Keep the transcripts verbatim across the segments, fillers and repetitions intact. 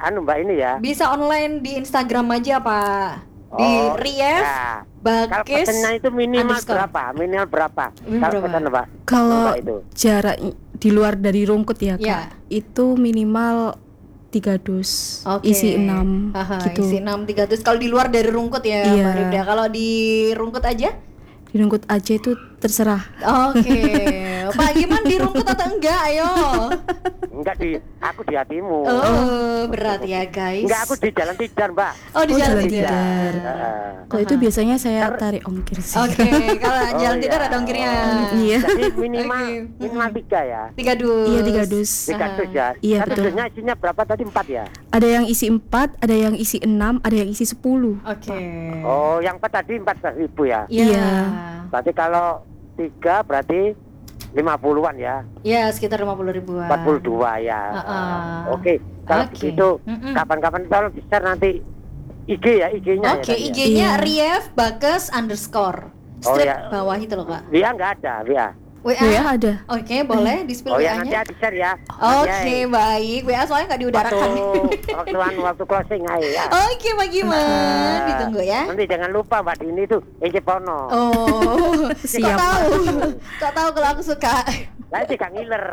anu Mbak ini ya. Bisa online di Instagram aja Pak. Di Oh, Rief ya. Kalau Bakis pesannya itu minimal underscore. berapa? Minimal berapa? Minimal Kalau berapa? pesan Mbak. Kalau Mbak itu. jarak i- di luar dari rungkut ya Kak, Ya. itu minimal tiga dus, Oke. isi enam Aha, gitu. isi enam tiga ratus kalau di luar dari rungkut ya Iya. Mbak Rifda. Kalau di rungkut aja? Di rungkut aja itu terserah. Oke. Pak Giman di rungkut atau enggak? Ayo. Enggak di aku di hatimu. Oh, berat ya guys. Enggak, aku di Jalan Tidar, Mbak. Oh, di Oh, jalan Jalan tidak. Tidar. Heeh. Kalau itu biasanya saya tarik ongkir sih. Oke, kalau Oh, jalan tidak iya. ada ongkirnya. Iya. Jadi minimal Oke. minimal tiga ya. Tiga dus. Iya, tiga dus. Tiga Aha. dus ya. Iya, Satu betul. dusnya isinya berapa tadi? Empat ya. Ada yang isi empat, ada yang isi enam, ada yang isi sepuluh. Oke. Oh, yang empat tadi empat belas ribu ya. Iya. Iya. Berarti kalau tiga berarti lima puluhan ya. Ya, sekitar lima puluh ribuan. Empat puluh dua ya. Ah, ah. Oke. Kalau Oke. begitu Mm-mm. kapan-kapan tolong di-share nanti I G ya, I G-nya Oke, ya. I G-nya Iya. Rief Bakes underscore. Oh, Strip ya. bawah itu loh Kak. Dia enggak ada, dia. W A. W A ada. Oke, boleh di spill Oh ya, nanti W A-nya. di-share ya. Oke, baik. W A soalnya nggak diudarakan. Waktu waktu anu, waktu closing aja ya. Oke, Pak Giman. Ditunggu ya. Nanti jangan lupa Mbak Dini tuh Encepono. Oh, Siap. kok tahu? Kok tahu kalau aku suka? Nanti Kang Iler.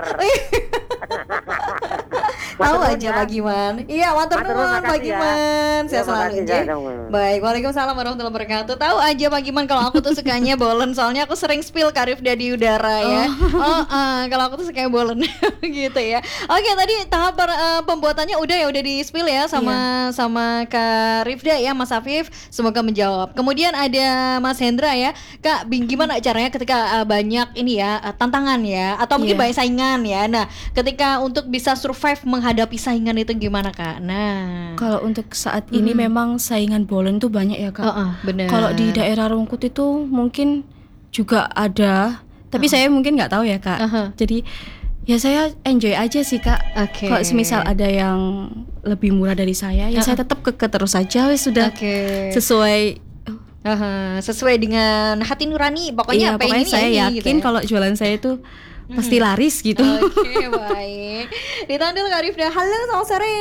Tahu Matur aja nuwun Pak ya. Giman. Iya, matur Matur nuwun, nuwun Pak makasih ya. Giman. Saya Ya, selalu makasih, aja. sama-sama. Baik, Waalaikumsalam warahmatullahi wabarakatuh. Tahu aja Pak Giman kalau aku tuh sukanya bolen, soalnya aku sering spill Karif di udara ya. Oh, eh, kalau aku tuh sukanya bolen gitu ya. Oke, tadi tahap per- eh, pembuatannya udah ya, udah di spill ya sama sama Kak Rifda ya, Mas Afif. Semoga menjawab. Kemudian ada Mas Hendra ya. Kak, bing- gimana caranya ketika eh, banyak ini ya eh, tantangan ya, atau mungkin Iya. banyak saingan ya. Nah, ketika untuk bisa survive menghadapi saingan itu gimana Kak? Nah, Kalau untuk saat ini memang saingan bolen tuh banyak ya Kak. Heeh, benar. Kalau di daerah Rungkut itu mungkin juga ada, tapi saya mungkin nggak tahu ya Kak. Aha. Jadi ya saya enjoy aja sih Kak. Oke. Kalau semisal ada yang lebih murah dari saya, ya saya tetap keke terus aja, wes sudah Oke. sesuai. Aha, sesuai dengan hati nurani. Pokoknya Iya, pengen pokoknya ini saya ya ini, yakin gitu ya. kalau jualan saya itu pasti laris gitu. Oke, baik. Ditandil Kak Rifda. Halo, selamat sore.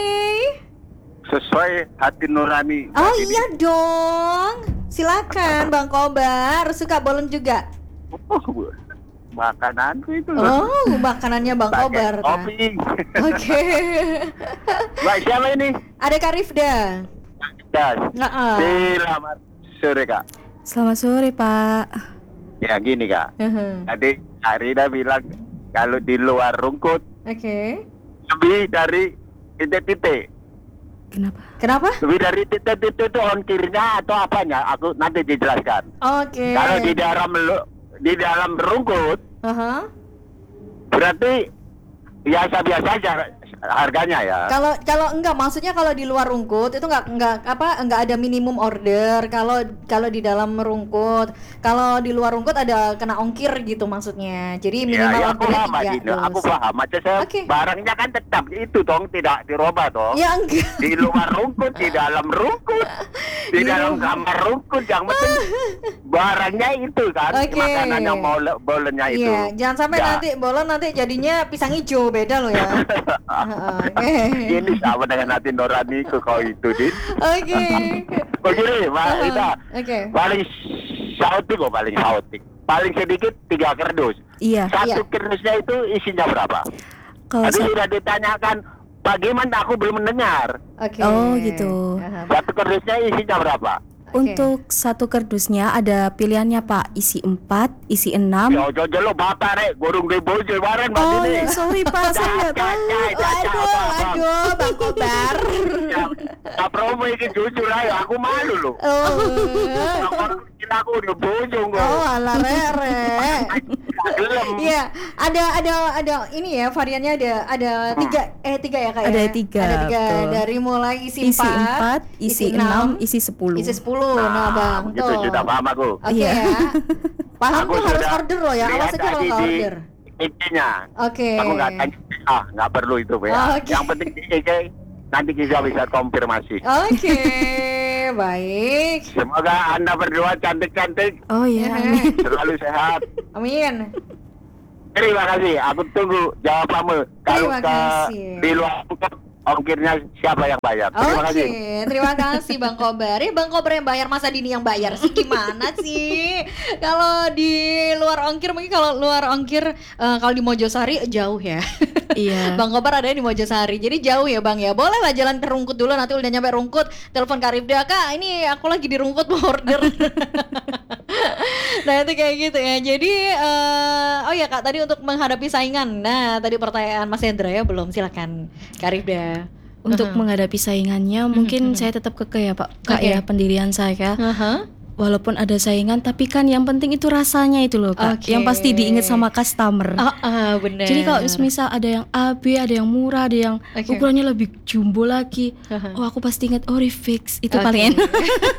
Sesuai hati nurani. Oh iya dong. Silakan Bang Kobar. Suka bolen juga? Oh, makananku itu. Oh, makanannya Bang Pakai Kobar. Kak. kopi. Oke. Mbak siapa ini? Ada Kak Rifda. Das. Heeh. Selamat sore Kak. Selamat sore Pak. Ya gini Kak. Heeh. Tadi Arida bilang kalau di luar Rungkut Oke. lebih dari titik-titik. Kenapa? Kenapa? Lebih dari titik-titik itu ongkirnya atau apanya? Aku nanti dijelaskan. Oke. Kalau di dalam lu- di dalam Rungkut Aha. berarti biasa-biasa aja harganya ya. Kalau kalau enggak, maksudnya kalau di luar Rungkut itu enggak enggak apa enggak ada minimum order. Kalau kalau di dalam Rungkut, kalau di luar Rungkut ada kena ongkir gitu maksudnya. Jadi Ya, minimal ya aku ordernya paham tiga gitu. dus. Aku paham. Macam saya Oke. barangnya kan tetap itu dong, tidak dirubah dong. Ya enggak. Di luar Rungkut, di dalam Rungkut, di Di dalam luar. kamar Rungkut, yang penting barangnya itu kan, Oke. makanan yang mau bolennya itu. Iya, jangan sampai Ya. nanti bolen nanti jadinya pisang hijau, beda loh ya. Oke. Ini sama dengan hati nuraniku kau itu, Din. Oke. Begini, Mbak Aha. Ita. Oke. Paling sautik kok, paling sautik. Paling sedikit tiga kerdus. Iya. Satu Iya. kerdusnya itu isinya berapa? Kalau Tadi sa- sudah ditanyakan, bagaimana aku belum mendengar. Oke. Oh, gitu. Aha. Satu kerdusnya isinya berapa? Oke. Untuk satu kardusnya ada pilihannya Pak, isi empat, isi enam. Ya ojo lo bapak rek, gorong di bojo bareng Mbak Oh Dini. ya sorry Pak, saya nggak tahu. Waduh, waduh, Bang Kobar. Ya promo ini jujur ayo, aku malu loh. Oh. Orang kira aku udah bojo kok. Oh, ala rere. Gelem. Iya, ada ada ada ini ya, variannya ada ada tiga eh tiga ya Kak ya? Ada tiga, Ada tiga betul. dari mulai isi, Isi empat, isi enam, isi sepuluh. isi sepuluh. Nah, Bang, gitu tuh. sudah paham aku. Oke Iya. ya. Paham Aku tuh harus sudah order loh ya. lihat Awas aja kalau tadi nggak di order. I G-nya. Oke. Aku nggak tanya, ah nggak perlu itu ya. Oke. Yang penting di I G nanti kita bisa konfirmasi. Oke, baik. Semoga Anda berdua cantik-cantik, Oh iya. amin. selalu sehat. Amin. Terima kasih, aku tunggu jawabanmu. Kalau Terima ke kasih. di luar Rungkut, ongkirnya siapa yang bayar. Terima Oke, kasih. terima kasih Bang Kobar. Eh Bang Kobar yang bayar, masa Dini yang bayar sih, gimana sih? Kalau di luar ongkir, mungkin kalau luar ongkir eh, kalau di Mojosari jauh ya. Iya. Bang Kobar ada di Mojosari, jadi jauh ya Bang ya. Boleh lah jalan ke Rungkut dulu, nanti udah nyampe Rungkut telepon Kak Rifda, Kak ini aku lagi di Rungkut mau order. Nah itu kayak gitu ya. Jadi eh, oh ya Kak, tadi untuk menghadapi saingan. Nah tadi pertanyaan Mas Hendra ya, belum, silakan Kak Rifda. Untuk menghadapi saingannya mungkin saya tetap kekeh ya Pak Kak Oke. ya, pendirian saya. Aha. Walaupun ada saingan, tapi kan yang penting itu rasanya itu loh Kak, Oke. yang pasti diingat sama customer. Oh, ah, bener. Jadi kalau misal ada yang A B, ada yang murah, ada yang Oke. ukurannya lebih jumbo lagi, Aha. oh aku pasti ingat Orifix, itu Oke. paling enak.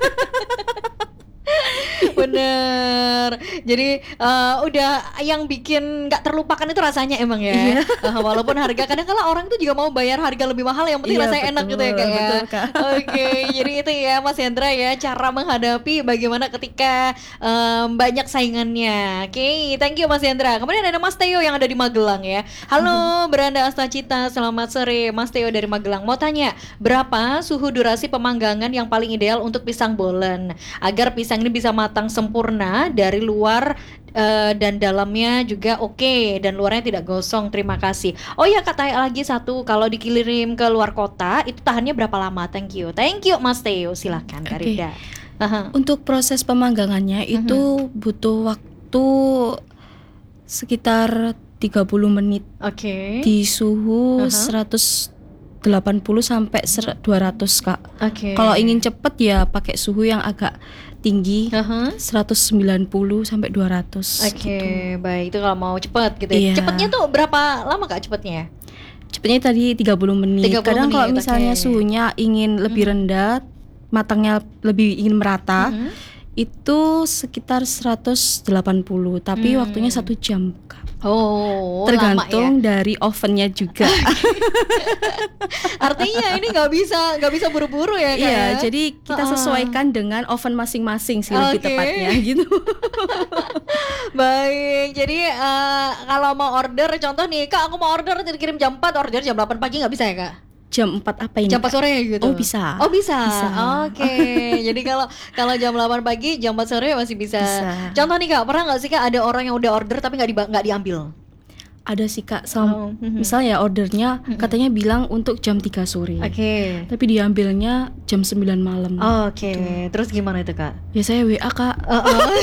Bener. Jadi eh, udah yang bikin nggak terlupakan itu rasanya emang ya. Iya. Eh, walaupun harga, kadang kala orang itu juga mau bayar harga lebih mahal, yang penting Iya, rasanya enak betul, gitu ya Kak ya. betul, Kak. Oke, jadi itu ya Mas Hendra ya, cara menghadapi bagaimana ketika em, banyak saingannya. Oke, thank you Mas Hendra. Kemudian ada Mas Teo yang ada di Magelang ya. Halo Beranda Astacita, selamat sore Mas Teo dari Magelang. Mau tanya, berapa suhu durasi pemanggangan yang paling ideal untuk pisang bolen agar pisang ini bisa matang sempurna dari luar eh, dan dalamnya juga oke, dan luarnya tidak gosong. Terima kasih. Oh ya Kak, tanya lagi satu, kalau dikirim ke luar kota itu tahannya berapa lama? Thank you. Thank you Mas Teo. Silakan Kak Oke. Rida. Aha. Untuk proses pemanggangannya itu butuh waktu sekitar tiga puluh menit Oke. di suhu Aha. seratus delapan puluh sampai ser- dua ratus Kak. Oke. Kalau ingin cepet ya pakai suhu yang agak tinggi, Aha. seratus sembilan puluh sampai dua ratus Oke, gitu. baik. Itu kalau mau cepet gitu ya. Iya. Cepetnya tuh berapa lama Kak cepetnya? Cepetnya tadi tiga puluh menit. tiga puluh Kadang kalau menit, misalnya oke. suhunya ingin lebih rendah, matangnya lebih ingin merata, Mhm. itu sekitar seratus delapan puluh, tapi Hmm. waktunya satu jam Kak. Oh, lama ya. Tergantung dari ovennya juga. Artinya ini nggak bisa nggak bisa buru-buru ya Kak? Iya, ya? jadi kita Heeh. sesuaikan dengan oven masing-masing sih lebih Oke. tepatnya gitu. Baik, jadi eh, kalau mau order, contoh nih Kak, aku mau order dikirim jam empat, order jam delapan pagi nggak bisa ya Kak? Jam empat apa ini? Jam empat Kak? sore gitu? Oh, bisa. Oh bisa? Bisa. Oke, jadi kalau kalau jam delapan pagi, jam empat sore masih bisa. Bisa. Contoh nih Kak, pernah nggak sih Kak ada orang yang udah order tapi nggak diba- nggak diambil? Ada sih Kak, sam- Oh, mhm. misalnya ordernya katanya bilang untuk jam tiga sore. Oke. Tapi diambilnya jam sembilan malam. Oke, terus gimana itu Kak? Ya saya W A Kak. Uh-uh.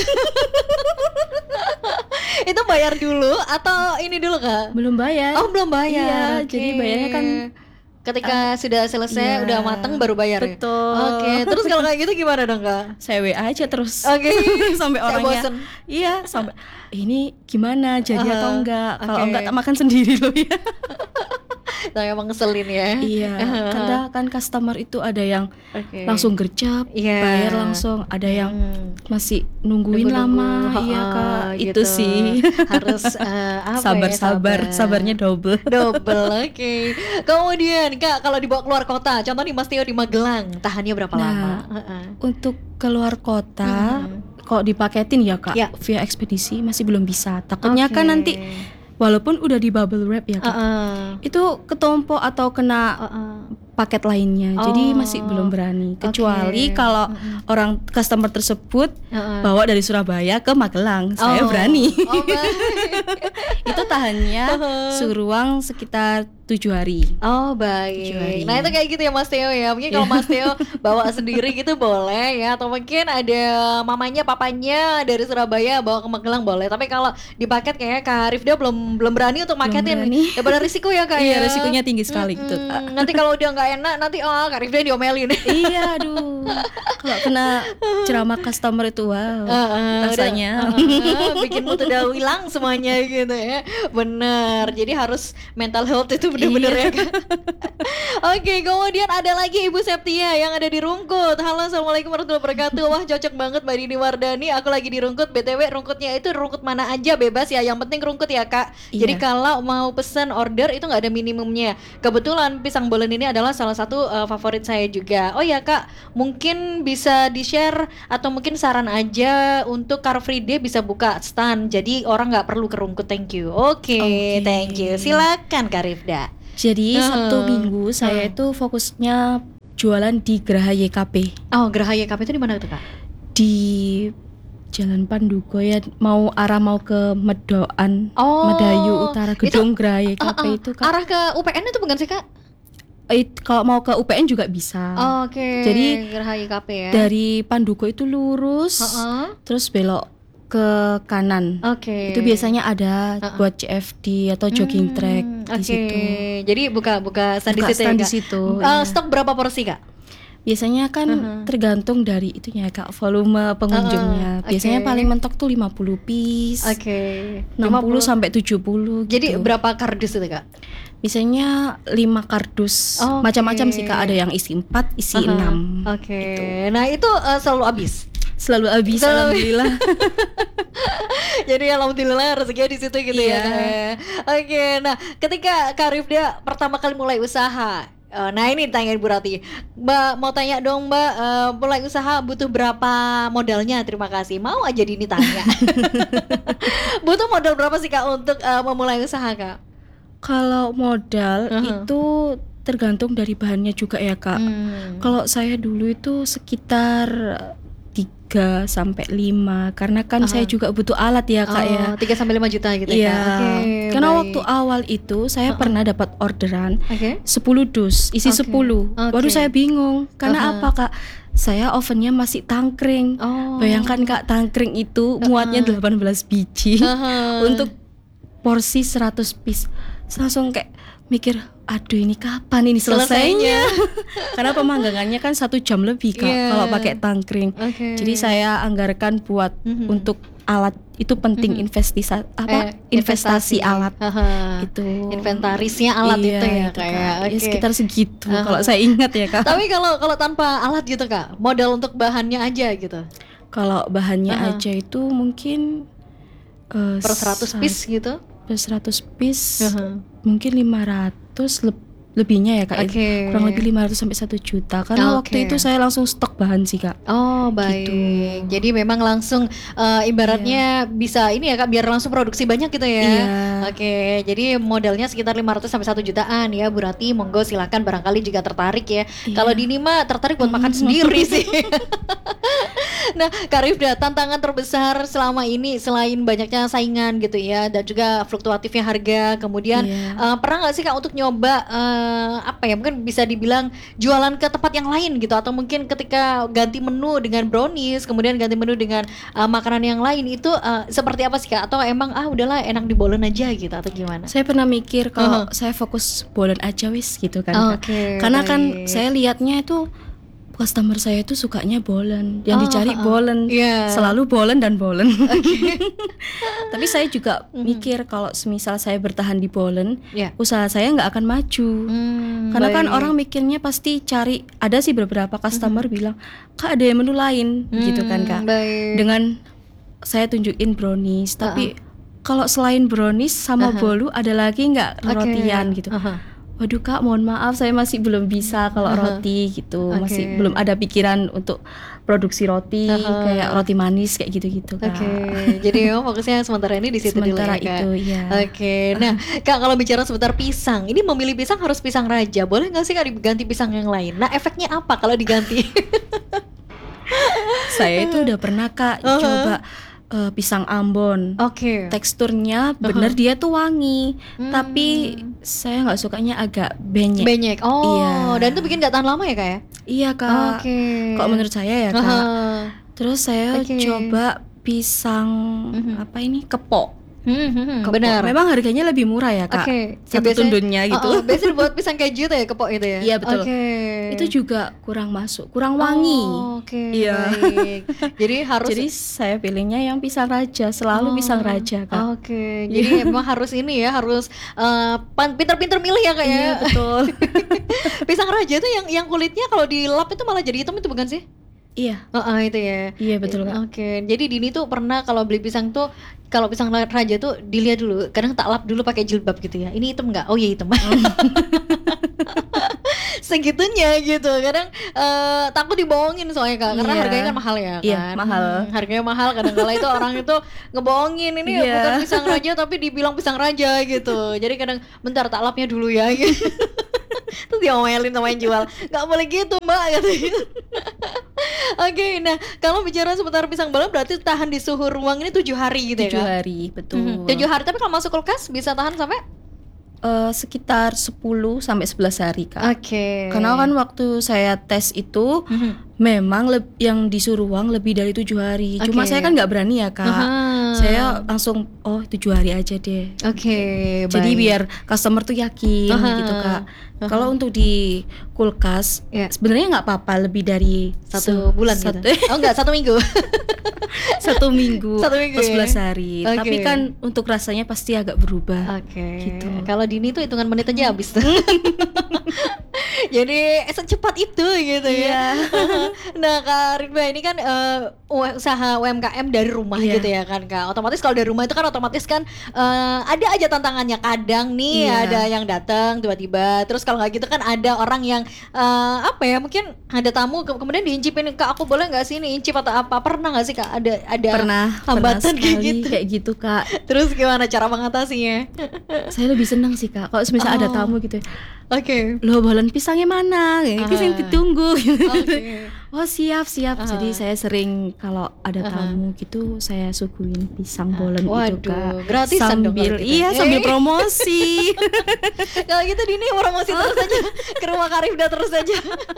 Itu bayar dulu atau ini dulu Kak? Belum bayar. Oh belum bayar. Iya, Oke. jadi bayarnya kan ketika sudah selesai, iya, udah matang baru bayar ya? betul. Oke, terus kalau kayak gitu gimana dong Kak? Saya W A aja terus. Oke. Sampai Saya orangnya. bosen. Iya, sampai ini gimana jadi Uh-huh. atau enggak? Kalau Oke. enggak tak makan sendiri loh ya. Tapi emang ngeselin ya. Iya, karena kan customer itu ada yang Oke. langsung gercep, Iya. bayar langsung, ada yang Hmm. masih nungguin Nunggu-nunggu, lama, iya ha-ha, Kak. gitu. Itu sih. Harus eh, apa sabar, ya, sabar, sabarnya double. Double, oke. Kemudian Kak, kalau dibawa keluar kota, contoh nih Mas Tio di Magelang, tahannya berapa Nah, lama? Heeh. Untuk keluar kota, Mhm. kalau dipaketin ya Kak, Ya. via ekspedisi masih belum bisa. Takutnya Oke. kan nanti walaupun udah di bubble wrap ya Kak, Heeh. itu ketompo atau kena Heeh. paket lainnya, jadi Oh. masih belum berani. Kecuali Oke. kalau Mm-mm. orang customer tersebut Heeh. bawa dari Surabaya ke Magelang, Oh. saya berani. Oh, baik. Itu tahannya Heeh. suhu ruang sekitar tujuh hari. Oh Tujuh baik. hari. Nah itu kayak gitu ya Mas Teo ya. Mungkin kalau Mas Teo bawa sendiri gitu boleh ya. Atau mungkin ada mamanya, papanya dari Surabaya bawa ke Magelang boleh. Tapi kalau di paket kayak Kak Rifda belum belum berani untuk maketin. berani. Ya pada risiko ya Kak Iya, ya. resikonya tinggi sekali gitu, Mm-mm. Kak. Nanti kalau udah nggak enak nanti oh Kak Rifda diomelin. Iya, aduh. Kalau kena ceramah customer itu wow, Heeh, rasanya. udah, heeh, bikin mood udah hilang semuanya gitu ya. Bener. Jadi harus mental health itu bener-bener Iya. ya Kak. Oke, kemudian ada lagi Ibu Septia yang ada di Rungkut. Halo, assalamualaikum warahmatullahi wabarakatuh. Wah, cocok banget Mbak Dini Wardani. Aku lagi di Rungkut. B T W rungkutnya itu rungkut mana aja bebas ya. Yang penting rungkut ya Kak. Iya. Jadi kalau mau pesen order itu nggak ada minimumnya. Kebetulan pisang bolen ini adalah salah satu uh, favorit saya juga. Oh ya Kak, mungkin bisa di share atau mungkin saran aja untuk Car Free Day bisa buka stand. Jadi orang nggak perlu ke Rungkut. Thank you. Oke, Oke. thank you. Silakan Kak Rifda. Jadi Heeh. Sabtu Minggu saya Heeh. itu fokusnya jualan di Geraha Y K P Oh, Geraha Y K P itu di mana tuh Kak? di Jalan Pandugo ya, mau arah mau ke Medoan, Oh, Medayu Utara, itu- gedung Geraha Y K P Uh-uh. itu Kak. Arah ke U P N itu bukan sih Kak? Eh, kalau mau ke U P N juga bisa. Oke. Jadi, Geraha Y K P ya. Dari Pandugo itu lurus, Heeh. terus belok ke kanan. Oke. Itu biasanya ada Uh-uh. buat C F D atau jogging Hmm, track di oke. situ. Jadi buka buka stand Buka di situ stand ya di Kak? situ, Eh, iya. Stok berapa porsi Kak? Biasanya kan Uh-huh. tergantung dari itunya Kak, volume pengunjungnya. Uh-uh, Biasanya oke. paling mentok tuh lima puluh piece. Oke. enam puluh sampai tujuh puluh Jadi gitu. berapa kardus itu Kak? Biasanya lima kardus. Oke. Macam-macam sih Kak, ada yang isi empat, isi Aha, enam. Oke. Gitu. Nah, itu eh, selalu habis. Selalu habis Selalu- alhamdulillah. Jadi alhamdulillah rezekinya di situ gitu ya. Iya. Kak, ya. Oke, nah ketika Kak Rifda pertama kali mulai usaha, eh, nah ini tanya Bu Rati, Mbak mau tanya dong Mbak, eh, mulai usaha butuh berapa modalnya? Terima kasih, mau aja Dini tanya. Butuh modal berapa sih Kak untuk eh, memulai usaha Kak? Kalau modal Uh-huh. itu tergantung dari bahannya juga ya Kak. Hmm. Kalau saya dulu itu sekitar tiga sampai lima, karena kan Aha. saya juga butuh alat ya Kak ya. Oh, tiga sampai lima juta gitu Iya. ya Kak. Oke, Karena baik. waktu awal itu saya pernah dapat orderan Oke. sepuluh dus, isi Oke. sepuluh. Oke. Waduh saya bingung. Karena Aha. apa Kak? Saya ovennya masih tangkring. Oh. Bayangkan Kak, tangkring itu muatnya delapan belas biji Aha. untuk porsi seratus piece. Langsung kayak mikir, aduh ini kapan ini selesainya? Karena pemanggangannya kan satu jam lebih Kak Iya. kalau pakai tangkring. Oke. Jadi saya anggarkan buat Mhm. untuk alat itu penting, Mhm. investasi apa Eh, investasi alat Haha. itu. Inventarisnya alat Iya, itu ya itu, Kak Kak. ya. Ya, Oke. sekitar segitu Aha. kalau saya ingat ya Kak. Tapi kalau kalau tanpa alat gitu Kak, modal untuk bahannya aja gitu. Kalau bahannya Aha. aja itu mungkin eh, Per seratus sa- piece gitu. per seratus piece Aha. mungkin lima ratus leb- lebihnya ya Kak. Oke. Kurang lebih lima ratus sampai satu juta. Karena Oke. waktu itu saya langsung stok bahan sih Kak. Oh baik, Gitu. jadi memang langsung eh, ibaratnya bisa ini ya Kak, biar langsung produksi banyak gitu ya. Iya. Oke, jadi modalnya sekitar lima ratus sampai satu jutaan ya Bu Rati, monggo silakan barangkali jika tertarik ya. Iya. Kalau Dini mah tertarik buat makan sendiri sih. Nah Kak Rifda, tantangan terbesar selama ini selain banyaknya saingan gitu ya, dan juga fluktuatifnya harga, kemudian Iya. eh, pernah nggak sih Kak untuk nyoba eh, apa ya, mungkin bisa dibilang jualan ke tempat yang lain gitu, atau mungkin ketika ganti menu dengan brownies, kemudian ganti menu dengan eh, makanan yang lain itu eh, seperti apa sih Kak? Atau emang ah udahlah enak di bolen aja gitu atau gimana? Saya pernah mikir kalau Uh-huh. saya fokus bolen aja wis gitu kan Kak. Oke, Karena kan baik. saya lihatnya itu customer saya itu sukanya bolen, yang Oh, dicari uh-uh. bolen, Iya. selalu bolen dan bolen. Tapi saya juga Mhm. mikir kalau semisal saya bertahan di bolen, Iya. usaha saya nggak akan maju. Hmm, Karena kan baik. orang mikirnya pasti cari, ada sih beberapa customer bilang, Kak ada menu lain gitu kan Kak. Hmm, baik. Dengan saya tunjukin brownies, tapi kalau selain brownies sama Uh-huh. bolu ada lagi nggak Oke. rotian gitu. Aha. Waduh Kak, mohon maaf saya masih belum bisa kalau Uh-huh. roti gitu. Oke. Masih belum ada pikiran untuk produksi roti Uh-huh. kayak roti manis kayak gitu-gitu Kak. Oke, jadi memang fokusnya sementara ini di situ Sementara dulu ya, Kak. itu, iya. Oke, nah Kak kalau bicara seputar pisang, ini memilih pisang harus pisang raja, boleh nggak sih Kak diganti pisang yang lain? Nah efeknya apa kalau diganti? Saya itu udah pernah Kak Uh-huh. coba eh, pisang Ambon. Oke. Teksturnya bener dia tuh wangi, Hmm. tapi saya nggak sukanya agak benyek. Benyek. Oh, Iya. dan itu bikin nggak tahan lama ya Kak ya? Iya Kak. Oke. Kalau menurut saya ya Kak. Aha. Terus saya Oke. coba pisang Mhm. apa ini kepok. Hmm, hmm, hmm, Kepok. benar. Memang harganya lebih murah ya Kak. Oke. Satu biasanya- tundunnya gitu. Oh, oh, biasanya buat pisang keju tuh ya kepok itu ya? Iya, betul. Oke. Itu juga kurang masuk, kurang wangi. Oh, Oke. Iya. Baik. Jadi harus. Jadi saya pilihnya yang pisang raja, selalu Oh, pisang raja Kak. Oke, jadi emang harus ini ya, harus eh, pan- pinter-pinter milih ya Kak ya. Iya betul. Pisang raja itu yang yang kulitnya kalau dilap itu malah jadi hitam itu bukan sih? Iya, Oh, oh, itu ya. iya betul Kak. Oke, jadi Dini tuh pernah kalau beli pisang tuh, kalau pisang raja tuh dilihat dulu, kadang tak lap dulu pakai jilbab gitu ya. Ini hitam nggak? Oh iya hitam. segitunya gitu. Kadang eh, takut dibohongin soalnya Kak, karena Iya. harganya kan mahal ya kan. Iya, mahal. Hmm, harganya mahal, kadang kala itu orang itu ngebohongin ini Iya. bukan pisang raja tapi dibilang pisang raja gitu. Jadi kadang bentar tak lapnya dulu ya gitu. Terus diomelin sama yang jual, nggak boleh gitu mbak katanya. Oke, nah kalau bicara seputar pisang bolen berarti tahan di suhu ruang ini tujuh hari gitu Tujuh ya Kak? hari, betul. Mhm. Tujuh hari, tapi kalau masuk kulkas bisa tahan sampai? Eh, sekitar sepuluh sampai sebelas hari Kak. Oke. Karena kan waktu saya tes itu Mhm. memang leb- yang di suhu ruang lebih dari tujuh hari. Cuma Oke. saya kan nggak berani ya Kak. Aha. Saya langsung oh tujuh hari aja deh. Oke, Jadi baik. biar customer tuh yakin Aha. gitu Kak. Kalau untuk di kulkas Ya. sebenarnya nggak apa-apa lebih dari satu se- bulan satu, gitu. Oh enggak, satu minggu. satu minggu, Satu minggu atau ya? sebelas hari. Oke. Tapi kan untuk rasanya pasti agak berubah. Oke. Gitu. Kalau Dini tuh hitungan menit aja habis tuh. Jadi eh, secepat itu gitu ya. Nah Kak Ridba ini kan eh, usaha U M K M dari rumah Iya. gitu ya kan Kak. Otomatis kalau dari rumah itu kan otomatis kan eh, ada aja tantangannya. Kadang nih Iya. ada yang datang tiba-tiba. Terus kalau nggak gitu kan ada orang yang eh, apa ya, mungkin ada tamu ke- kemudian diincipin, Kak aku boleh nggak sih ini incip atau apa? Pernah nggak sih Kak ada ada Pernah, hambatan pernah kayak sekali gitu? kayak gitu Kak. Terus gimana cara mengatasinya? Saya lebih senang sih Kak. Kalau misalnya ada Oh. tamu gitu. Oke. Loh bolen pisangnya mana? Ini Aha. pisang ditunggu. Oke. Oh siap siap. Aha. Jadi saya sering kalau ada Aha. tamu gitu saya suguhin pisang bolen itu Waduh, Kak. gratisan dong sambil kalau gitu. iya sambil Eh. promosi. Kalau gitu Dini promosi terus aja ke rumah Karifda terus aja.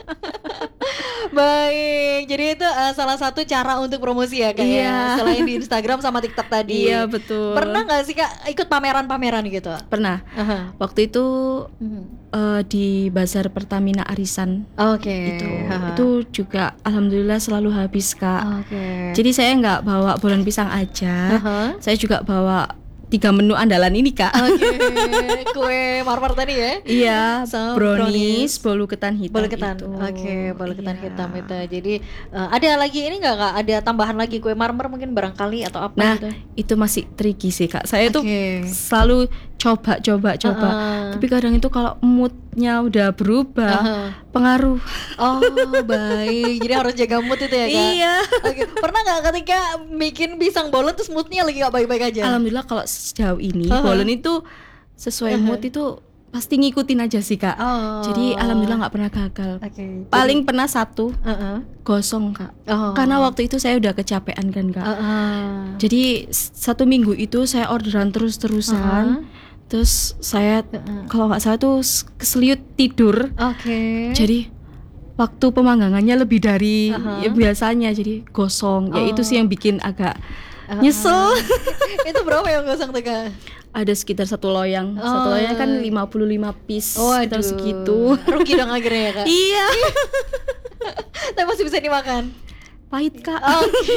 Baik, jadi itu eh, salah satu cara untuk promosi ya Kak ya. Iya. Selain di Instagram sama TikTok tadi. Iya betul. Pernah nggak sih Kak ikut pameran-pameran gitu? Pernah. Aha. Waktu itu Mhm. eh, di Bazar Pertamina Arisan Oke. itu Haha. itu juga alhamdulillah selalu habis Kak. Oke. Jadi saya nggak bawa bolen pisang aja. Aha. Saya juga bawa tiga menu andalan ini Kak. Oke, kue marmer tadi ya? Iya, So, brownies, bolu ketan hitam. Bolu ketan, itu. oke, bolu ketan Iya. hitam itu. Jadi eh, ada lagi ini nggak Kak? Ada tambahan lagi kue marmer mungkin barangkali atau apa Nah, gitu? itu masih tricky sih Kak. Saya tuh Oke. selalu coba, coba, coba. Uh-uh. Tapi kadang itu kalau moodnya udah berubah, Uh-huh. pengaruh. Oh baik, jadi harus jaga mood itu ya Kak? Iya. Oke, pernah nggak ketika bikin pisang bolen terus moodnya lagi nggak baik-baik aja? Alhamdulillah kalau sejauh ini Uh-huh. bolen itu sesuai Uh-huh. mood itu pasti ngikutin aja sih Kak. Oh. Jadi alhamdulillah nggak pernah gagal. Oke. Paling pernah satu Uh-uh. gosong Kak. Oh. Karena waktu itu saya udah kecapean kan Kak. Uh-uh. Jadi s- satu minggu itu saya orderan terus-terusan. Uh-huh. Terus saya Uh-uh. kalau nggak salah tuh s- keseliut tidur. Oke. Jadi waktu pemanggangannya lebih dari Uh-huh. ya biasanya, jadi gosong. Ya itu sih yang bikin agak Uh-uh. nyesel. Itu berapa yang gosong tuh Kak? Ada sekitar satu loyang. Satu Oh. loyang kan lima puluh lima piece. Waduh. Sekitar segitu. Rugi dong akhirnya ya Kak? Iya. Tapi masih bisa dimakan. Pahit Kak. Oke.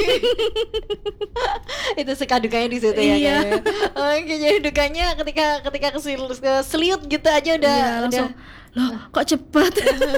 Itu suka dukanya di situ ya. Iya. Kak, ya? Oke, jadi dukanya ketika ketika kesil- keseliut gitu aja udah Iya, langsung, udah loh kok cepet.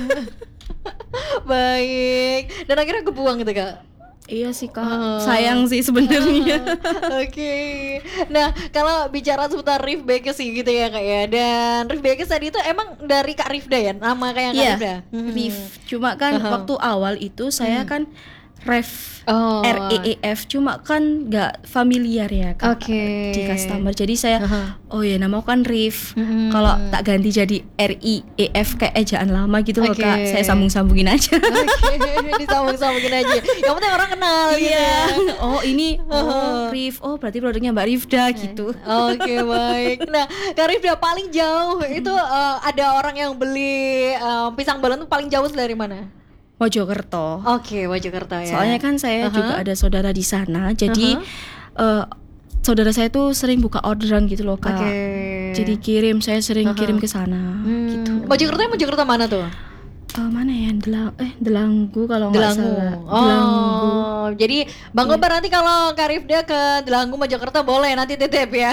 baik. Dan akhirnya kebuang gitu Kak. Iya sih Kak. Oh. Sayang sih sebenarnya. Oke. Nah, kalau bicara seputar Rif Bakers sih gitu ya Kak ya. Dan Rif Bakers tadi itu emang dari Kak Rifda ya? Nama kayak Kak Iya. Rifda? Hmm. Rif. Cuma kan Uh-huh. waktu awal itu saya kan Ref. Oh. R E E F, cuma kan nggak familiar ya Kak Oke. di customer. Jadi saya Uh-huh. oh ya nama kan Rif. Mm-mm. Kalau tak ganti jadi R I E F kayak ejaan lama gitu loh Oke. Kak. Saya sambung-sambungin aja. Oke, disambung-sambungin aja. Yang penting orang kenal gitu Iya. ya. Oh ini Uh-huh. oh Rif. Oh berarti produknya Mbak Rifda gitu. Oke baik. Nah, Kak Rifda paling jauh itu eh, ada orang yang beli eh, pisang bolen tuh paling jauh dari mana? Mojokerto. Oke, Mojokerto ya. Soalnya kan saya Uh-huh. juga ada saudara di sana. Jadi eh, saudara saya tuh sering buka orderan gitu loh Kak. Oke. Jadi kirim, saya sering Uh-huh. kirim ke sana Hmm, gitu. Mojokerto Mojokerto mana tuh? Eh, mana ya? Delang eh Delanggu kalau nggak Delangu. salah. Oh, Oh, jadi Bang Kobar nanti kalau Kak Rifda ke Delanggu Mojokerto boleh nanti titip ya.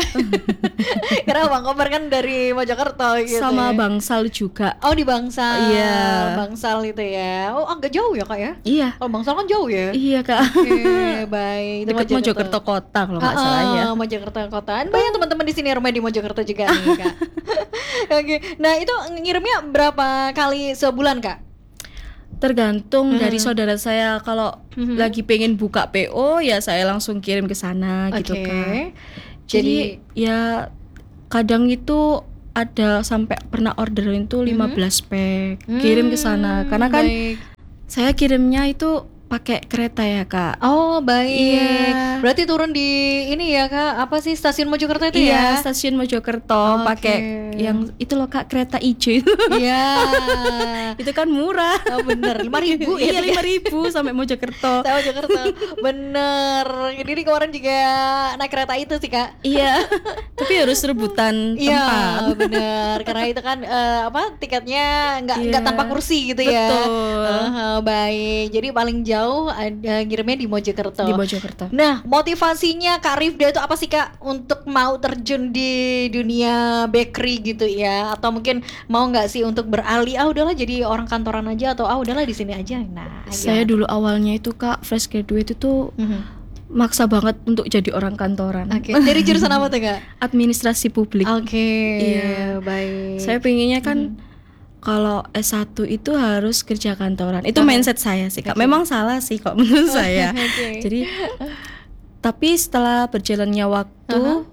Karena Bang Kobar kan dari Mojokerto gitu. Sama ya. Bangsal juga. Oh di Bangsal. Iya. Bangsal itu ya. Oh agak jauh ya Kak ya? Iya. Kalau Bangsal kan jauh ya. Iya Kak. Oke, baik. Itu Dekat Mojokerto Kota kalau nggak salah ya. Ah, Mojokerto Kota. Banyak teman-teman di sini rumah di Mojokerto juga nih Kak. Oke. Nah itu ngirimnya berapa kali sebulan Kak? Tergantung Hmm. dari saudara saya. Kalau Mhm. lagi pengen buka P O ya saya langsung kirim ke sana gitu Oke. Kak. Jadi Jadi ya kadang itu ada sampai pernah orderin tuh lima belas pack kirim ke sana. Hmm, Karena kan baik. saya kirimnya itu pakai kereta ya Kak. Oh baik, Iya. berarti turun di ini ya Kak, apa sih stasiun Mojokerto itu Iya, ya? stasiun Mojokerto Oke. pakai yang itu loh Kak, kereta ijo itu. Iya. Itu kan murah. Oh bener, lima ribu ya? Iya, lima ribu sampai Mojokerto. Saya Mojokerto, bener. Jadi kemarin juga naik kereta itu sih Kak. Iya. Tapi harus rebutan Iya tempat. bener, karena itu kan eh, apa tiketnya nggak nggak Iya. tanpa kursi gitu ya. Betul. Ah, baik, jadi paling jauh ada ngirimnya di Mojokerto. Di Mojokerto. Nah, motivasinya Kak Rifda itu apa sih Kak untuk mau terjun di dunia bakery gitu ya? Atau mungkin mau nggak sih untuk beralih, ah udahlah jadi orang kantoran aja atau ah udahlah di sini aja. Nah, Saya ya. dulu awalnya itu Kak, fresh graduate itu Mhm. maksa banget untuk jadi orang kantoran. Oke, dari jurusan apa tuh Kak? Administrasi publik. Oke, Iya. baik. Saya pengennya kan kalau S satu itu harus kerja kantoran. Itu Oh. mindset saya sih Kak. Oke. Memang salah sih kok menurut saya. Oke. Jadi tapi setelah berjalannya waktu Aha.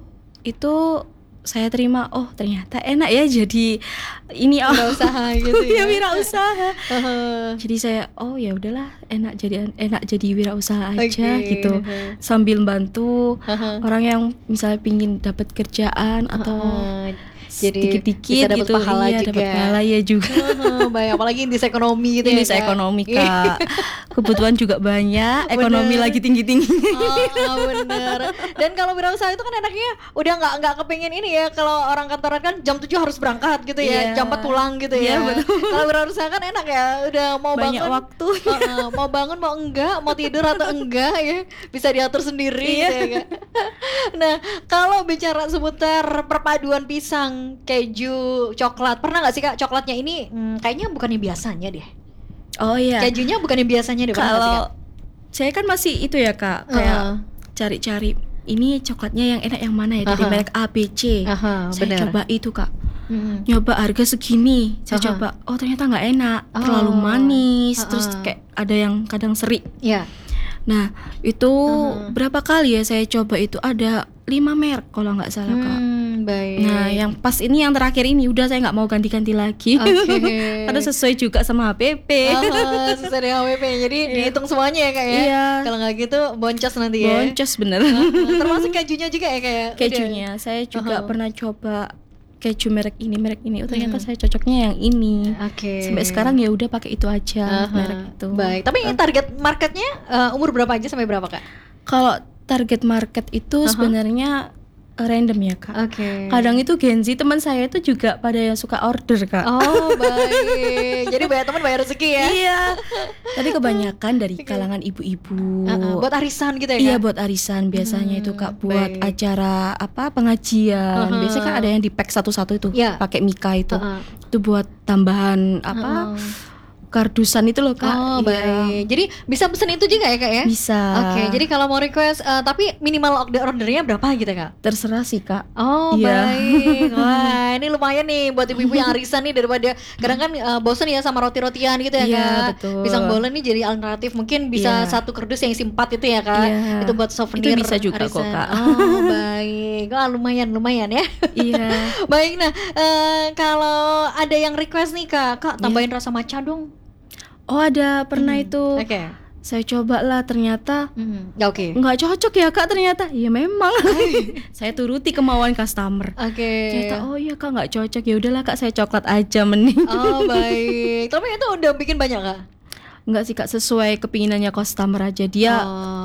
itu saya terima, oh ternyata enak ya jadi ini oh Wirausaha gitu ya. ya wirausaha. Heeh. Jadi saya oh ya udahlah enak jadi enak jadi wirausaha aja Oke. gitu. Sambil bantu Heeh. orang yang misalnya pingin dapat kerjaan atau Heeh. Jadi sedikit-dikit bisa dapat gitu, pahala iya, juga. dapat pahala ya juga. Heeh, baik, apalagi indis ekonomi gitu Ini ya. Kak. ekonomi Kak. Kebutuhan juga banyak, ekonomi Bener. lagi tinggi-tinggi. Oh, bener. Dan kalau wirausaha itu kan enaknya udah nggak nggak kepingin ini ya. Kalau orang kantoran kan jam tujuh harus berangkat gitu ya, Iya. jam empat pulang gitu Iya, ya. betul. Kalau wirausaha kan enak ya, udah mau Banyak bangun waktu. Heeh, mau bangun mau enggak, mau tidur atau enggak ya, bisa diatur sendiri Iya. gitu ya, Kak. Nah, kalau bicara seputar perpaduan pisang, keju, coklat, pernah nggak sih Kak coklatnya ini hmm, kayaknya bukannya biasanya deh. Oh iya. Kejunya bukannya biasanya deh, pernah nggak sih, Kalau Kak? saya kan masih itu ya Kak, kayak Heeh. cari-cari ini coklatnya yang enak yang mana ya dari Aha. merek A B C. Aha, Saya benar. coba itu Kak. Hmm. Nyoba harga segini, saya Aha. coba. Oh ternyata nggak enak, Oh. terlalu manis, Aha. terus kayak ada yang kadang seri. Ya. Nah itu Aha. berapa kali ya saya coba itu ada lima merek kalau nggak salah Kak. Hmm, baik. Nah yang pas ini yang terakhir ini udah saya nggak mau ganti-ganti lagi. Oke. Karena sesuai juga sama H P P. Ah, sesuai dengan H P P. Jadi dihitung semuanya ya Kak ya. Iya. Kalau nggak gitu boncos nanti ya. Boncos bener. Ah, termasuk kejunya juga ya kayak. Kejunya saya juga Aha. pernah coba keju merek ini merek ini. Oh ternyata saya cocoknya yang ini. Oke. Sampai sekarang ya udah pakai itu aja Aha. merek itu. Baik. Tapi target marketnya eh, umur berapa aja sampai berapa Kak? Kalau target market itu Aha. sebenarnya eh, random ya Kak. Oke. Kadang itu Gen Z teman saya itu juga pada yang suka order Kak. Oh baik. Jadi banyak teman bayar rezeki ya. Iya. Tapi kebanyakan dari kalangan ibu-ibu. Uh-uh, buat arisan gitu ya Iya Kak? buat arisan biasanya itu Kak, buat baik. acara apa pengajian. Uh-huh. Biasanya kan ada yang di pack satu-satu itu, Iya. pakai mika itu. Uh-uh. Itu buat tambahan apa? Uh-uh. Kardusan itu loh Kak. Oh Iya. baik. Jadi bisa pesen itu juga ya Kak ya? Bisa. Oke, jadi kalau mau request eh, tapi minimal order ordernya berapa gitu Kak? Terserah sih Kak. Oh Iya. baik. Wah ini lumayan nih buat ibu-ibu yang arisan nih, daripada kadang kan eh, bosen ya sama roti-rotian gitu ya Iya, Kak. betul. Pisang bolen nih jadi alternatif, mungkin bisa Iya. satu kardus yang isi empat itu ya Kak. Iya. Itu buat souvenir. Itu bisa juga kok, arisan. Kak. Oh baik. Wah lumayan lumayan ya. Iya. Baik, nah eh, kalau ada yang request nih Kak, Kak Iya. tambahin rasa matcha dong. Oh ada pernah itu. Oke. Saya coba lah ternyata Hmm, ya oke. nggak cocok ya Kak ternyata. Iya memang. Saya turuti kemauan customer. Oke. Ternyata oh iya Kak nggak cocok, ya udahlah Kak saya coklat aja mending. Oh baik. Tapi itu udah bikin banyak Kak? Enggak sih Kak, sesuai kepinginannya customer aja. Dia Oh.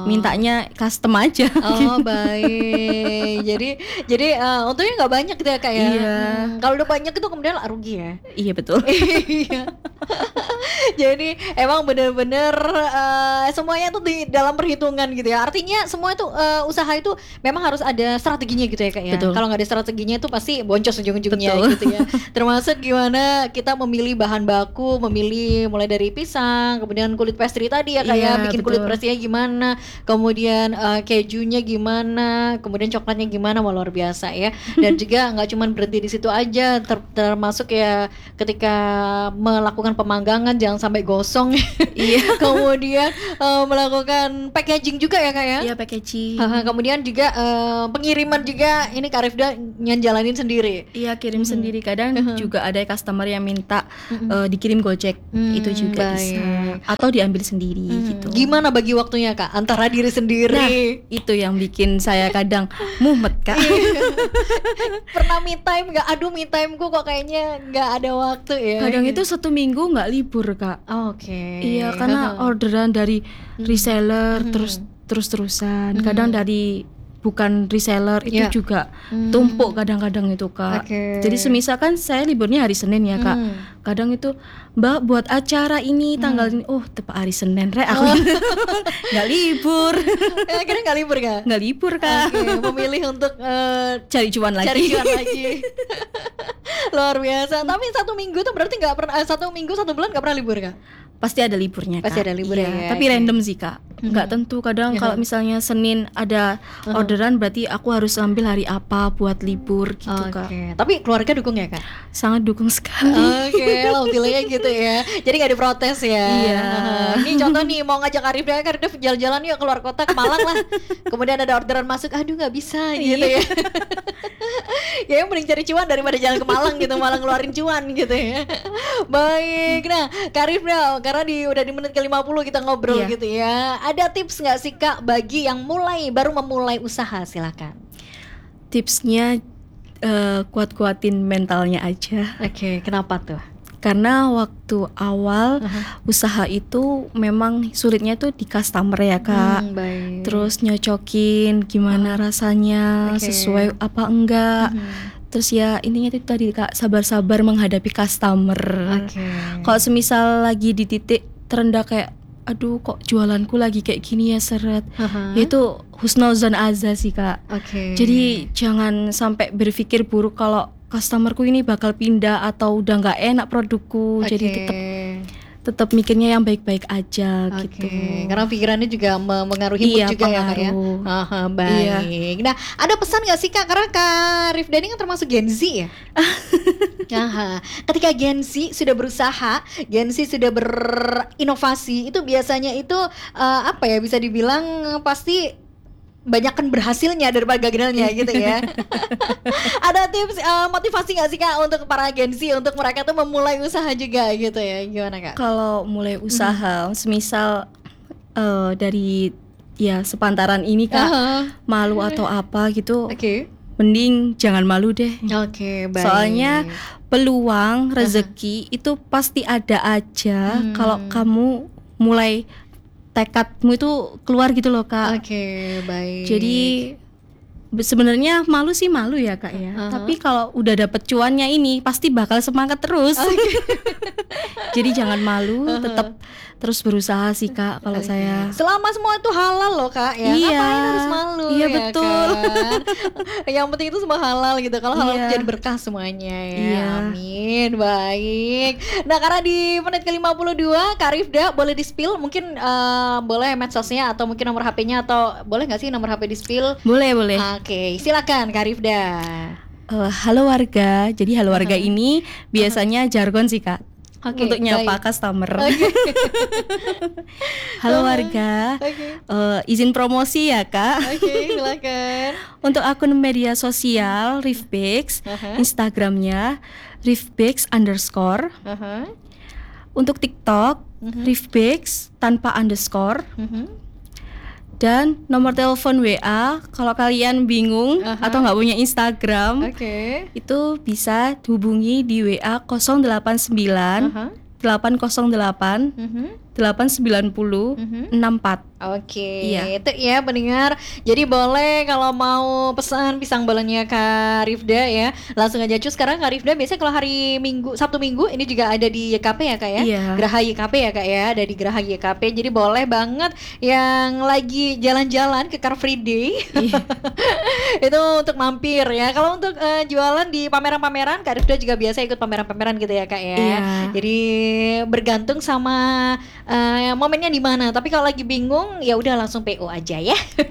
mintanya custom aja. Oh baik. Jadi jadi uh, untungnya nggak banyak gitu ya kak ya. Iya. Hmm, kalau udah banyak itu kemudian lah rugi ya. Iya betul. Iya. Jadi emang bener-bener uh, semuanya tuh di dalam perhitungan gitu ya. Artinya semua itu uh, usaha itu memang harus ada strateginya gitu ya kak ya. Betul. Kalau nggak ada strateginya itu pasti boncos ujung-ujungnya Betul. gitu ya. Termasuk gimana kita memilih bahan baku, memilih mulai dari pisang, kemudian kulit pastry tadi ya kak ya. Iya, Bikin kulit betul. pastry gimana, kemudian uh, kejunya gimana, kemudian coklatnya gimana, wah luar biasa ya. Dan juga nggak cuma berhenti di situ aja, ter- termasuk ya ketika melakukan pemanggangan jangan sampai gosong. Iya. Kemudian uh, melakukan packaging juga ya kak ya. Iya packaging. Haha, kemudian juga uh, pengiriman juga ini Kak Rifda nyajalanin sendiri. Iya kirim sendiri. Kadang juga ada customer yang minta Mhm. eh, dikirim Gojek, Hmm, itu juga baik. bisa. Atau diambil sendiri Hmm, gitu. Gimana bagi waktunya kak antara diri sendiri? Nah, itu yang bikin saya kadang mumet kak. Pernah me time nggak? Aduh me time ku kok kayaknya nggak ada waktu ya. Kadang itu satu minggu nggak libur kak. Oh, oke. Iya karena orderan dari reseller terus terus terusan. Kadang dari bukan reseller itu Iya. juga Hmm. tumpuk kadang-kadang itu kak. Oke. Jadi semisal kan saya liburnya hari Senin ya kak. Hmm. Kadang itu Mbak buat acara ini tanggal ini, oh tepat hari Senin rek aku nggak libur, Eh, akhirnya nggak libur kak? nggak libur kak. Oke, memilih untuk eh, Cari cuan lagi. cari cuan lagi. Luar biasa. Tapi satu minggu tuh berarti nggak pernah, eh, satu minggu satu bulan nggak pernah libur kak? Pasti ada liburnya kak. Pasti ada libur Iya, ya, tapi oke. random sih kak. Nggak tentu. Kadang kalau misalnya Senin ada orderan berarti aku harus ambil hari apa buat libur gitu Oke. kak. Tapi keluarga dukung ya kak? Sangat dukung sekali. Oke, alhamdulillah gitu ya. Jadi nggak diprotes ya. Iya. Ini contoh nih mau ngajak Arif deh, Arif jalan-jalan yuk keluar kota ke Malang lah. Kemudian ada orderan masuk, aduh nggak bisa gitu ya. Ya yang mending cari cuan daripada jalan ke Malang gitu, malah ngeluarin cuan gitu ya. Baik, nah Kak Arif nah, karena di udah di menit ke lima puluh kita ngobrol Iya. gitu ya. Ada tips nggak sih Kak bagi yang mulai baru memulai usaha, silakan. Tipsnya eh, kuat-kuatin mentalnya aja. Oke, kenapa tuh? Karena waktu awal usaha itu memang sulitnya tuh di customer ya kak. Hmm, baik. Terus nyocokin gimana rasanya, Oke. sesuai apa enggak. Mhm. Terus ya intinya itu tadi kak, sabar-sabar menghadapi customer. Oke. Kalau semisal lagi di titik terendah kayak aduh kok jualanku lagi kayak gini ya seret. Aha. Ya itu husnuzon aja sih kak. Oke. Jadi jangan sampai berpikir buruk kalau customerku ini bakal pindah atau udah nggak enak produkku. Jadi Oke. tetap tetap mikirnya yang baik-baik aja Oke, gitu. karena pikirannya juga mempengaruhi mood Iya, juga ya kak ya. pengaruh. Aha, baik. Nah, ada pesan nggak sih kak? Karena Kak Rifda ini kan termasuk Gen Z ya. Aha. Ketika Gen Z sudah berusaha, Gen Z sudah berinovasi, itu biasanya itu eh, apa ya? Bisa dibilang pasti banyakkan berhasilnya daripada gagalnya gitu ya. Ada tips eh, motivasi nggak sih kak untuk para Gen Z untuk mereka tuh memulai usaha juga gitu ya? Gimana kak? Kalau mulai usaha, semisal eh, dari ya sepantaran ini kak Aha. malu atau apa gitu, Oke. mending jangan malu deh. Oke, baik. Soalnya peluang rezeki itu pasti ada aja Hmm. kalau kamu mulai tekadmu itu keluar gitu loh kak. Oke, baik. Jadi be- sebenarnya malu sih malu ya kak ya. Aha. Tapi kalau udah dapet cuannya ini pasti bakal semangat terus. Jadi jangan malu, tetap terus berusaha sih kak kalau saya. selama semua itu halal loh kak ya, Iya. ngapain harus malu? Iya, ya betul. kan? Yang penting itu semua halal gitu. Kalau halal Iya. jadi berkah semuanya ya. Iya. Amin. Baik. Nah karena di menit ke lima puluh dua Kak Rifda boleh di spill mungkin eh, boleh medsosnya atau mungkin nomor H P-nya atau boleh nggak sih nomor H P di spill? Boleh boleh. Oke, silakan Kak Rifda. Eh, halo warga. Jadi halo warga ini biasanya jargon sih kak. Oke, untuk nyapa baik. customer. Oke. Halo warga. Oke. Eh, izin promosi ya kak. Oke, silakan. Untuk akun media sosial Rifbix, Aha. Instagramnya Rifbix underscore. Aha. Untuk TikTok Mhm. Rifbix tanpa underscore. Mhm. Dan nomor telepon W A kalau kalian bingung Aha. atau nggak punya Instagram, Oke. itu bisa dihubungi di W A nol delapan sembilan Aha. delapan nol delapan Mhm. delapan sembilan nol enam empat. Oke, Iya. itu ya pendengar. Jadi boleh kalau mau pesan pisang bolennya Kak Rifda ya, langsung aja cus. Sekarang Kak Rifda biasanya kalau hari Minggu, Sabtu Minggu ini juga ada di Y K P ya Kak ya? Iya. Geraha Y K P ya Kak ya, ada di Geraha Y K P. Jadi boleh banget yang lagi jalan-jalan ke Car Free Day Iya. itu untuk mampir ya. Kalau untuk eh, jualan di pameran-pameran, Kak Rifda juga biasa ikut pameran-pameran gitu ya Kak ya. Iya. Jadi bergantung sama eh, momennya di mana. Tapi kalau lagi bingung ya udah langsung P O aja ya.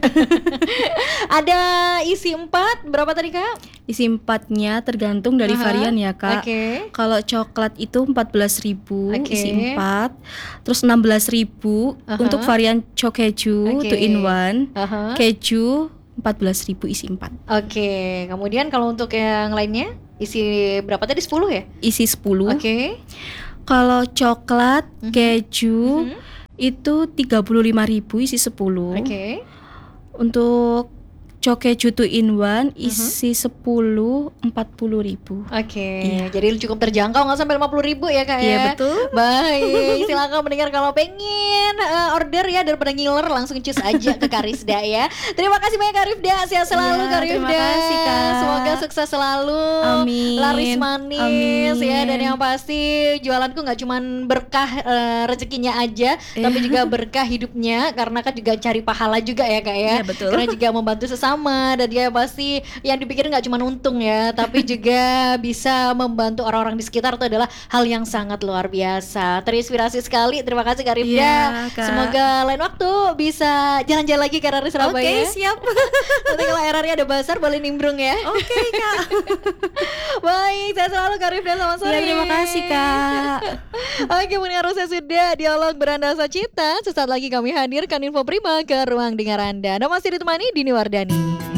Ada isi empat berapa tadi Kak? Isi empatnya tergantung dari Aha, varian ya Kak. Oke. Kalau coklat itu empat belas ribu Oke. isi empat, terus enam belas ribu Aha. untuk varian chokeju Oke. two in one, Aha. keju empat belas ribu isi empat. Oke, kemudian kalau untuk yang lainnya isi berapa tadi sepuluh ya? Isi sepuluh. Oke. Kalau coklat, Mhm. keju Mhm. itu tiga puluh lima ribu isi sepuluh. Oke. Untuk chokeju two in one isi sepuluh empat puluh ribu. Oke, Iya. jadi cukup terjangkau nggak sampai lima puluh ribu ya Kak Iya, ya? betul. Baik, silakan mendengar kalau pengen eh, order ya daripada ngiler langsung cus aja ke Karisda ya. Terima kasih banyak Kak Rifda, sehat selalu Iya, Kak terima Rifda. kasih, Kak. Semoga sukses selalu, Amin. laris manis ya, dan Amin. yang pasti jualanku nggak cuman berkah eh, rezekinya aja, Iya. tapi juga berkah hidupnya karena kan juga cari pahala juga ya Kak ya. Iya, betul. Karena juga membantu sesama dan dia pasti yang dipikir nggak cuma untung ya, tapi juga bisa membantu orang-orang di sekitar. Itu adalah hal yang sangat luar biasa. Terinspirasi sekali. Terima kasih Kak Rifda. Iya, Kak. Semoga lain waktu bisa jalan-jalan lagi ke R R I Surabaya. Oke, siap. Nanti kalau R R I ada bazar boleh nimbrung ya. Oke, Kak. Baik, saya selalu Kak Rifda, selamat sore. Iya, terima kasih, Kak. Oke, mendengar saya sudah dialog beranda cita. Sesaat lagi kami hadirkan info prima ke ruang dengar Anda. Anda masih ditemani Dini Wardani.